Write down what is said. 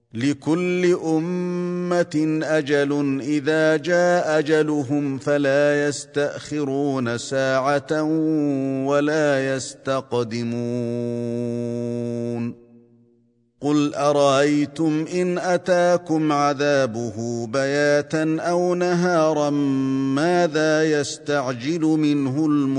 لكل أمة أجل إذا جاء أجلهم فلا يستأخرون ساعة ولا يستقدمون قل أرأيتم إن أتاكم عذابه بياتا أو نهارا ماذا يستعجل منه